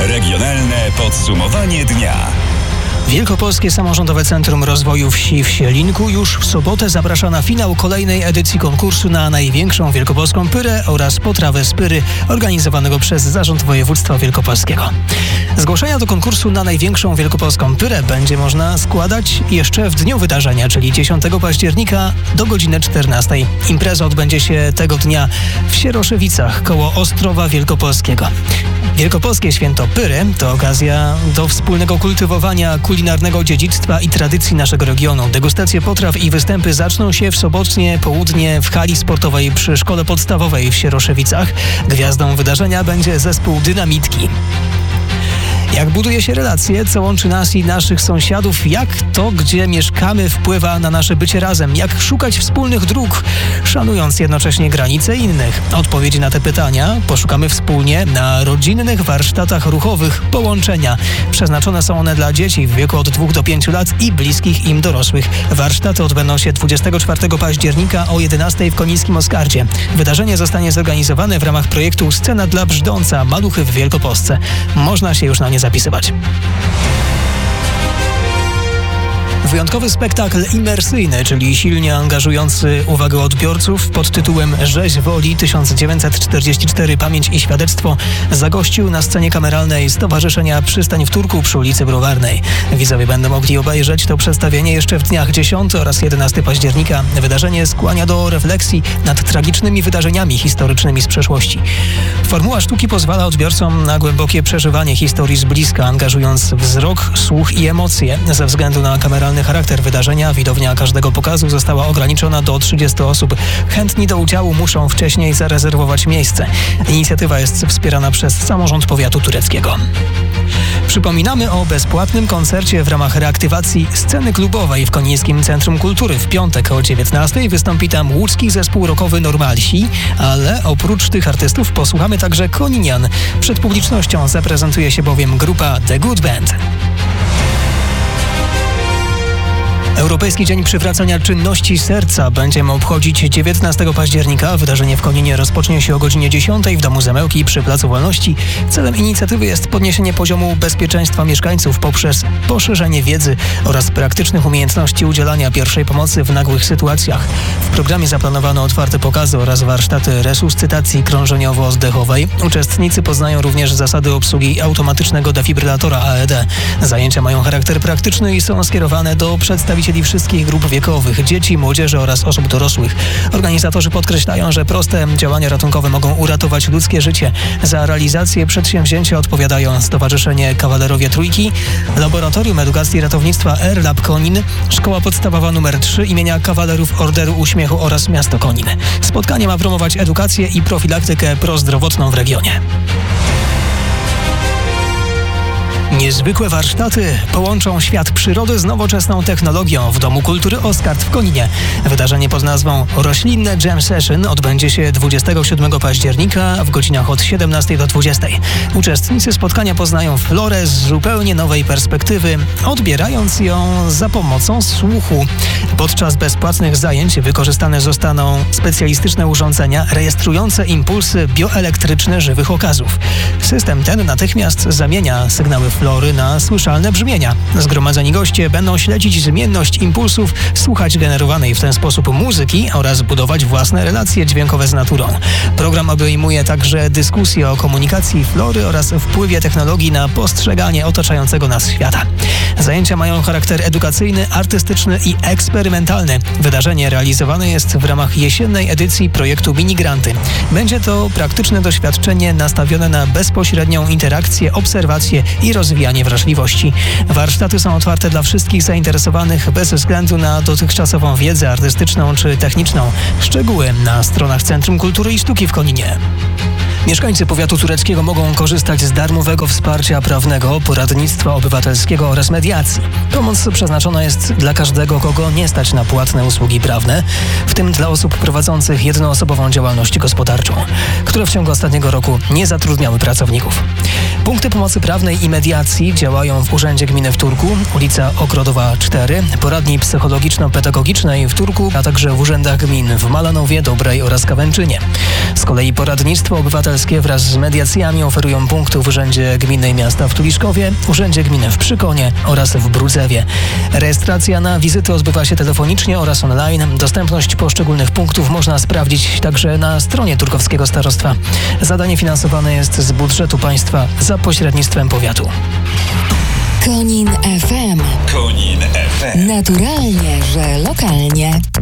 Regionalne podsumowanie dnia. Wielkopolskie Samorządowe Centrum Rozwoju Wsi w Sielinku już w sobotę zaprasza na finał kolejnej edycji konkursu na największą wielkopolską pyrę oraz potrawę z pyry organizowanego przez Zarząd Województwa Wielkopolskiego. Zgłoszenia do konkursu na największą wielkopolską pyrę będzie można składać jeszcze w dniu wydarzenia, czyli 10 października do godziny 14. Impreza odbędzie się tego dnia w Sieroszewicach koło Ostrowa Wielkopolskiego. Wielkopolskie Święto Pyry to okazja do wspólnego kultywowania kulinarnego dziedzictwa i tradycji naszego regionu. Degustacje potraw i występy zaczną się w sobotnie południe w hali sportowej przy Szkole Podstawowej w Sieroszewicach. Gwiazdą wydarzenia będzie zespół Dynamitki. Jak buduje się relacje, co łączy nas i naszych sąsiadów, jak to, gdzie mieszkamy, wpływa na nasze bycie razem, jak szukać wspólnych dróg, szanując jednocześnie granice innych. Odpowiedzi na te pytania poszukamy wspólnie na rodzinnych warsztatach ruchowych Połączenia. Przeznaczone są one dla dzieci w wieku od 2 do 5 lat i bliskich im dorosłych. Warsztaty odbędą się 24 października o 11 w Konińskim Oskardzie. Wydarzenie zostanie zorganizowane w ramach projektu Scena dla Brzdąca – Maluchy w Wielkopolsce. Można się już na nie zapisywać. Wyjątkowy spektakl imersyjny, czyli silnie angażujący uwagę odbiorców pod tytułem Rzeź Woli 1944 – Pamięć i Świadectwo zagościł na scenie kameralnej Stowarzyszenia Przystań w Turku przy ulicy Browarnej. Widzowie będą mogli obejrzeć to przedstawienie jeszcze w dniach 10 oraz 11 października. Wydarzenie skłania do refleksji nad tragicznymi wydarzeniami historycznymi z przeszłości. Formuła sztuki pozwala odbiorcom na głębokie przeżywanie historii z bliska, angażując wzrok, słuch i emocje. Ze względu na kameralny charakter wydarzenia widownia każdego pokazu została ograniczona do 30 osób. Chętni do udziału muszą wcześniej zarezerwować miejsce. Inicjatywa jest wspierana przez Samorząd Powiatu Tureckiego. Przypominamy o bezpłatnym koncercie w ramach reaktywacji sceny klubowej w Konińskim Centrum Kultury. W piątek o 19 wystąpi tam łódzki zespół rockowy Normalsi, ale oprócz tych artystów posłuchamy także koninian. Przed publicznością zaprezentuje się bowiem grupa The Good Band. Europejski Dzień Przywracania Czynności Serca będziemy obchodzić 19 października. Wydarzenie w Koninie rozpocznie się o godzinie 10 w Domu Zemełki przy Placu Wolności. Celem inicjatywy jest podniesienie poziomu bezpieczeństwa mieszkańców poprzez poszerzenie wiedzy oraz praktycznych umiejętności udzielania pierwszej pomocy w nagłych sytuacjach. W programie zaplanowano otwarte pokazy oraz warsztaty resuscytacji krążeniowo-oddechowej. Uczestnicy poznają również zasady obsługi automatycznego defibrylatora AED. Zajęcia mają charakter praktyczny i są skierowane do przedstawicieli wszystkich grup wiekowych, dzieci, młodzieży oraz osób dorosłych. Organizatorzy podkreślają, że proste działania ratunkowe mogą uratować ludzkie życie. Za realizację przedsięwzięcia odpowiadają Stowarzyszenie Kawalerowie Trójki, Laboratorium Edukacji i Ratownictwa Airlab Konin, Szkoła Podstawowa nr 3 imienia Kawalerów Orderu Uśmiechu oraz Miasto Konin. Spotkanie ma promować edukację i profilaktykę prozdrowotną w regionie. Niezwykłe warsztaty połączą świat przyrody z nowoczesną technologią w Domu Kultury Oskard w Koninie. Wydarzenie pod nazwą Roślinne Jam Session odbędzie się 27 października w godzinach od 17 do 20. Uczestnicy spotkania poznają florę z zupełnie nowej perspektywy, odbierając ją za pomocą słuchu. Podczas bezpłatnych zajęć wykorzystane zostaną specjalistyczne urządzenia rejestrujące impulsy bioelektryczne żywych okazów. System ten natychmiast zamienia sygnały flory na słyszalne brzmienia. Zgromadzeni goście będą śledzić zmienność impulsów, słuchać generowanej w ten sposób muzyki oraz budować własne relacje dźwiękowe z naturą. Program obejmuje także dyskusje o komunikacji flory oraz wpływie technologii na postrzeganie otaczającego nas świata. Zajęcia mają charakter edukacyjny, artystyczny i eksperymentalny. Wydarzenie realizowane jest w ramach jesiennej edycji projektu Minigranty. Będzie to praktyczne doświadczenie nastawione na bezpośrednią interakcję, obserwację i rozwijanie wrażliwości. Warsztaty są otwarte dla wszystkich zainteresowanych bez względu na dotychczasową wiedzę artystyczną czy techniczną. Szczegóły na stronach Centrum Kultury i Sztuki w Koninie. Mieszkańcy powiatu tureckiego mogą korzystać z darmowego wsparcia prawnego, poradnictwa obywatelskiego oraz mediacji. Pomoc przeznaczona jest dla każdego, kogo nie stać na płatne usługi prawne, w tym dla osób prowadzących jednoosobową działalność gospodarczą, które w ciągu ostatniego roku nie zatrudniały pracowników. Punkty pomocy prawnej i mediacji działają w Urzędzie Gminy w Turku, ulica Okrodowa 4, poradni psychologiczno-pedagogicznej w Turku, a także w urzędach gmin w Malanowie, Dobrej oraz Kawęczynie. Z kolei poradnictwo obywatelskie wraz z mediacjami oferują punkty w Urzędzie Gminy i Miasta w Tuliszkowie, Urzędzie Gminy w Przykonie oraz w Brudzewie. Rejestracja na wizyty odbywa się telefonicznie oraz online. Dostępność poszczególnych punktów można sprawdzić także na stronie turkowskiego starostwa. Zadanie finansowane jest z budżetu państwa za pośrednictwem powiatu. Konin FM. Konin FM. Naturalnie, że lokalnie.